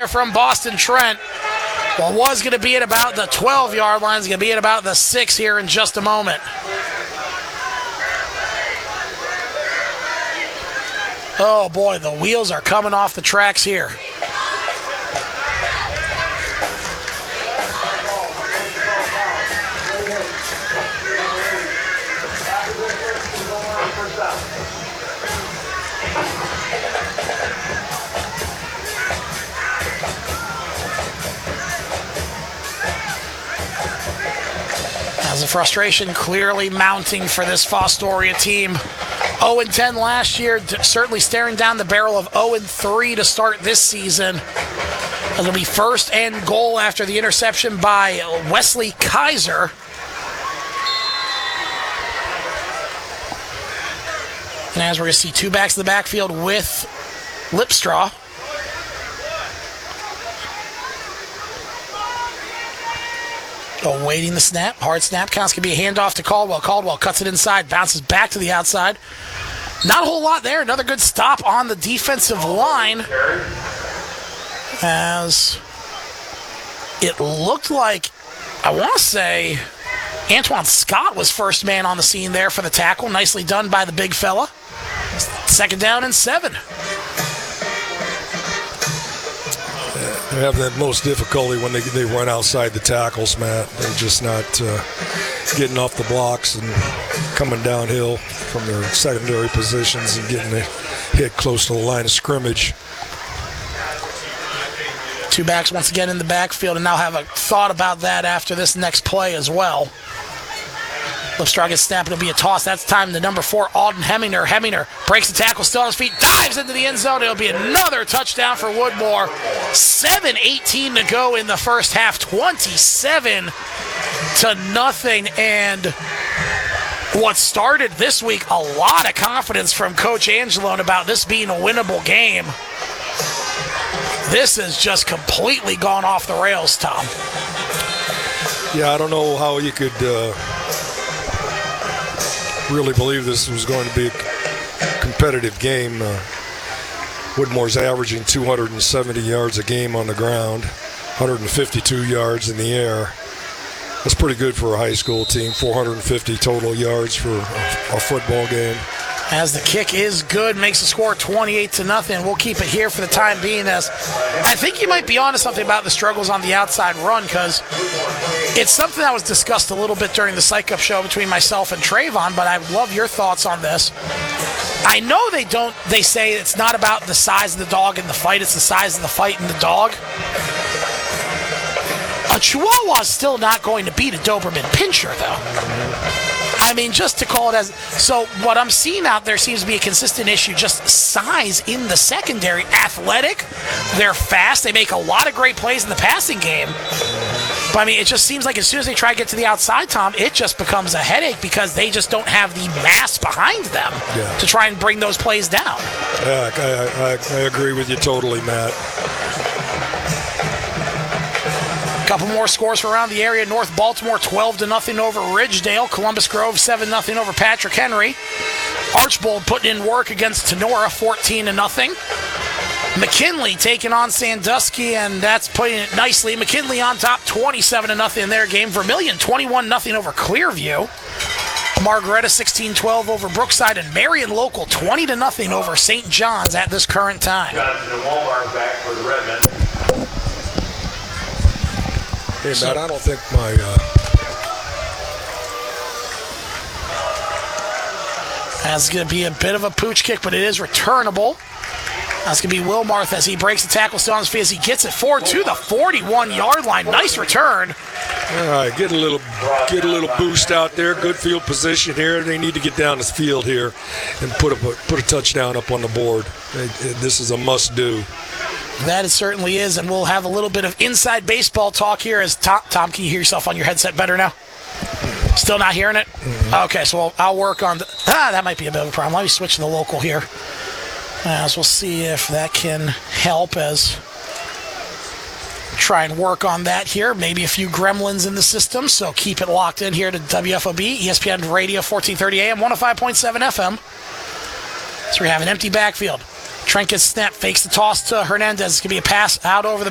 there from Boston Trent. Well, was going to be at about the 12-yard line. Is going to be at about the 6 here in just a moment. Oh, boy, the wheels are coming off the tracks here. As the frustration clearly mounting for this Fostoria team. 0-10 last year, certainly staring down the barrel of 0-3 to start this season. It'll be first and goal after the interception by Wesley Kaiser. And as we're going to see two backs in the backfield with Lipstraw. Awaiting the snap. Hard snap. Counts can be a handoff to Caldwell. Caldwell cuts it inside. Bounces back to the outside. Not a whole lot there. Another good stop on the defensive line. As it looked like, I want to say, Antoine Scott was first man on the scene there for the tackle. Nicely done by the big fella. 2nd down and 7. They have the most difficulty when they run outside the tackles, Matt. They're just not getting off the blocks and coming downhill from their secondary positions and getting a hit close to the line of scrimmage. Two backs once again in the backfield, and now have a thought about that after this next play as well. Lipstraw gets snapped. It'll be a toss. That's time to number 4, Alden Heminger. Heminger breaks the tackle, still on his feet, dives into the end zone. It'll be another touchdown for Woodmore. 7:18 to go in the first half. 27-0. And what started this week, a lot of confidence from Coach Angelone about this being a winnable game. This has just completely gone off the rails, Tom. Yeah, I don't know how you could really believe this was going to be a competitive game. Woodmore's averaging 270 yards a game on the ground, 152 yards in the air. That's pretty good for a high school team, 450 total yards for a football game. As the kick is good, makes the score 28-0. We'll keep it here for the time being, as I think you might be onto something about the struggles on the outside run, because it's something that was discussed a little bit during the Psych Up show between myself and Trayvon, but I would love your thoughts on this. I know they say it's not about the size of the dog in the fight, it's the size of the fight in the dog. A Chihuahua is still not going to beat a Doberman Pinscher, though. I mean, just to call it as... So what I'm seeing out there seems to be a consistent issue, just size in the secondary. Athletic, they're fast, they make a lot of great plays in the passing game. But, I mean, it just seems like as soon as they try to get to the outside, Tom, it just becomes a headache because they just don't have the mass behind them to try and bring those plays down. Yeah, I agree with you totally, Matt. Couple more scores from around the area. North Baltimore 12-0 over Ridgedale. Columbus Grove 7-0 over Patrick Henry. Archbold putting in work against Tenora 14-0. McKinley taking on Sandusky, and that's putting it nicely. McKinley on top 27-0 in their game. Vermilion 21-0 over Clearview. Margaretta 16-12 over Brookside, and Marion Local 20-0 over St. John's at this current time. Hey, Matt, I don't think my... That's going to be a bit of a pooch kick, but it is returnable. That's going to be Wilmarth as he breaks the tackle, still on his feet as he gets it forward to the 41-yard line. Nice return. All right, get a little boost out there. Good field position here. They need to get down the field here and put a touchdown up on the board. This is a must-do. That it certainly is, and we'll have a little bit of inside baseball talk here as Tom, can you hear yourself on your headset better now? Still not hearing it? Mm-hmm. Okay, so I'll work on... that might be a bit of a problem. Let me switch to the local here. As we'll see if that can help as... Try and work on that here. Maybe a few gremlins in the system, so keep it locked in here to WFOB, ESPN Radio, 1430 AM, 105.7 FM. So we have an empty backfield. Trent gets snapped, fakes the toss to Hernandez. It's going to be a pass out over the